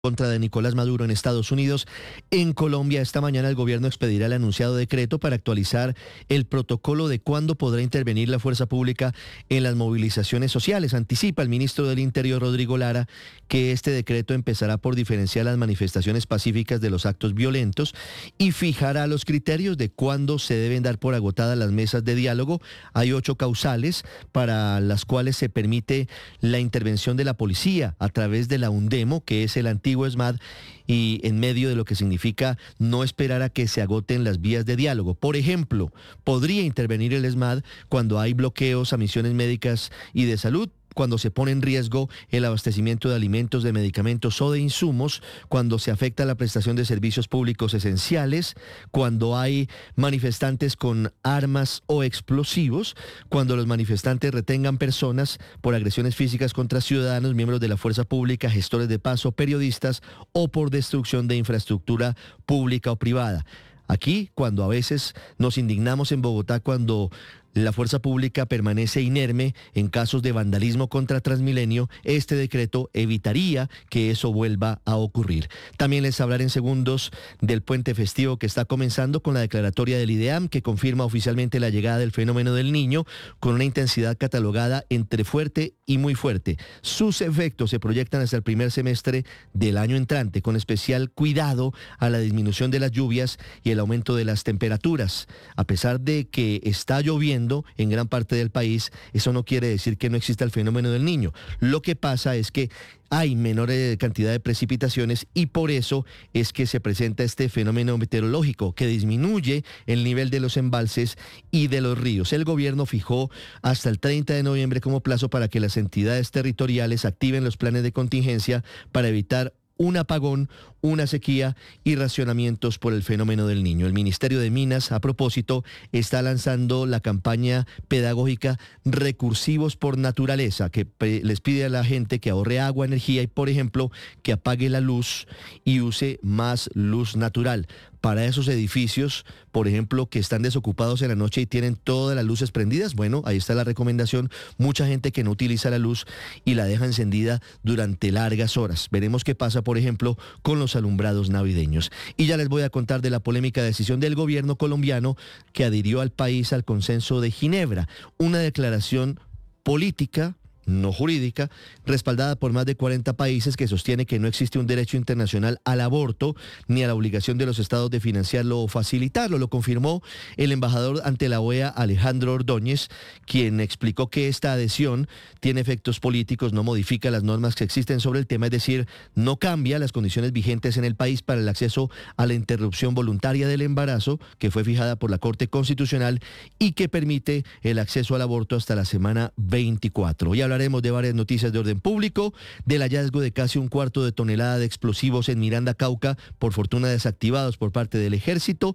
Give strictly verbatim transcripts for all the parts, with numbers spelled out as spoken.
Contra de Nicolás Maduro en Estados Unidos. En Colombia, esta mañana el gobierno expedirá el anunciado decreto para actualizar el protocolo de cuándo podrá intervenir la fuerza pública en las movilizaciones sociales. Anticipa el ministro del Interior, Rodrigo Lara, que este decreto empezará por diferenciar las manifestaciones pacíficas de los actos violentos y fijará los criterios de cuándo se deben dar por agotadas las mesas de diálogo. Hay ocho causales para las cuales se permite la intervención de la policía a través de la UNDEMO, que es el antiguo ESMAD, y en medio de lo que significa no esperar a que se agoten las vías de diálogo. Por ejemplo, podría intervenir el ESMAD cuando hay bloqueos a misiones médicas y de salud, cuando se pone en riesgo el abastecimiento de alimentos, de medicamentos o de insumos, cuando se afecta la prestación de servicios públicos esenciales, cuando hay manifestantes con armas o explosivos, cuando los manifestantes retengan personas por agresiones físicas contra ciudadanos, miembros de la fuerza pública, gestores de paz o periodistas, o por destrucción de infraestructura pública o privada. Aquí, cuando a veces nos indignamos en Bogotá, cuando la fuerza pública permanece inerme en casos de vandalismo contra Transmilenio, este decreto evitaría que eso vuelva a ocurrir. También les hablaré en segundos del puente festivo que está comenzando con la declaratoria del IDEAM, que confirma oficialmente la llegada del fenómeno del Niño con una intensidad catalogada entre fuerte y muy fuerte. Sus efectos se proyectan hasta el primer semestre del año entrante, con especial cuidado a la disminución de las lluvias y el aumento de las temperaturas. A pesar de que está lloviendo en gran parte del país, eso no quiere decir que no exista el fenómeno del Niño. Lo que pasa es que hay menor cantidad de precipitaciones y por eso es que se presenta este fenómeno meteorológico que disminuye el nivel de los embalses y de los ríos. El gobierno fijó hasta el treinta de noviembre como plazo para que las entidades territoriales activen los planes de contingencia para evitar un apagón, una sequía y racionamientos por el fenómeno del Niño. El Ministerio de Minas, a propósito, está lanzando la campaña pedagógica Recursivos por Naturaleza, que les pide a la gente que ahorre agua, energía y, por ejemplo, que apague la luz y use más luz natural. Para esos edificios, por ejemplo, que están desocupados en la noche y tienen todas las luces prendidas, bueno, ahí está la recomendación. Mucha gente que no utiliza la luz y la deja encendida durante largas horas. Veremos qué pasa, por ejemplo, con los alumbrados navideños. Y ya les voy a contar de la polémica decisión del gobierno colombiano que adhirió al país al Consenso de Ginebra, una declaración política, no jurídica, respaldada por más de cuarenta países, que sostiene que no existe un derecho internacional al aborto ni a la obligación de los estados de financiarlo o facilitarlo. Lo confirmó el embajador ante la O E A, Alejandro Ordóñez, quien explicó que esta adhesión tiene efectos políticos, no modifica las normas que existen sobre el tema, es decir, no cambia las condiciones vigentes en el país para el acceso a la interrupción voluntaria del embarazo, que fue fijada por la Corte Constitucional y que permite el acceso al aborto hasta la semana veinticuatro. Y hablaremos de varias noticias de orden público, del hallazgo de casi un cuarto de tonelada de explosivos en Miranda, Cauca, por fortuna desactivados por parte del ejército,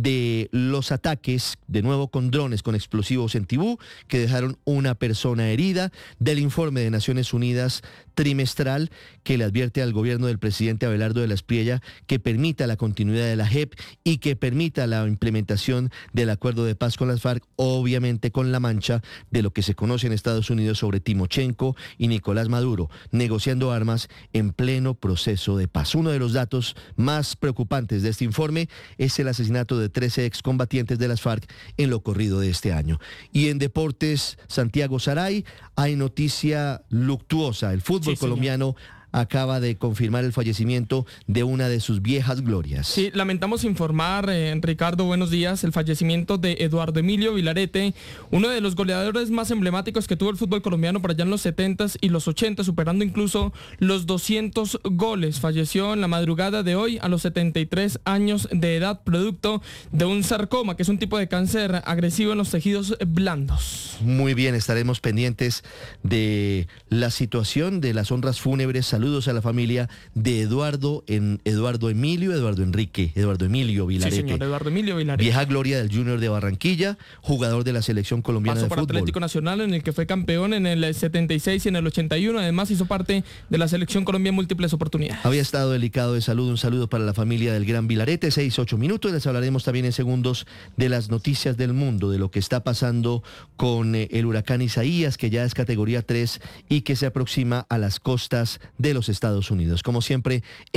de los ataques, de nuevo con drones con explosivos en Tibú, que dejaron una persona herida, del informe de Naciones Unidas trimestral que le advierte al gobierno del presidente Abelardo de la Espriella que permita la continuidad de la J E P y que permita la implementación del acuerdo de paz con las FARC, obviamente con la mancha de lo que se conoce en Estados Unidos sobre Timochenko y Nicolás Maduro, negociando armas en pleno proceso de paz. Uno de los datos más preocupantes de este informe es el asesinato de trece excombatientes de las FARC en lo corrido de este año. Y en deportes, Santiago Saray, hay noticia luctuosa. El fútbol sí, colombiano acaba de confirmar el fallecimiento de una de sus viejas glorias. Sí, lamentamos informar, eh, Ricardo, buenos días, el fallecimiento de Eduardo Emilio Vilarete, uno de los goleadores más emblemáticos que tuvo el fútbol colombiano por allá en los setentas y los ochentas, superando incluso los doscientos goles. Falleció en la madrugada de hoy a los setenta y tres años de edad, producto de un sarcoma, que es un tipo de cáncer agresivo en los tejidos blandos. Muy bien, estaremos pendientes de la situación, de las honras fúnebres. Saludos a la familia de Eduardo, en Eduardo Emilio, Eduardo Enrique, Eduardo Emilio Vilarete. Sí, señor, Eduardo Emilio Vilarete. Vieja gloria del Junior de Barranquilla, jugador de la selección colombiana Pasó de por fútbol. Atlético Nacional, en el que fue campeón en el setenta y seis y en el ochenta y uno. Además, hizo parte de la selección Colombia en múltiples oportunidades. Había estado delicado de salud. Un saludo para la familia del gran Vilarete. Seis, ocho minutos. Les hablaremos también en segundos de las noticias del mundo, de lo que está pasando con eh, el huracán Isaías, que ya es categoría tres y que se aproxima a las costas de de los Estados Unidos. Como siempre,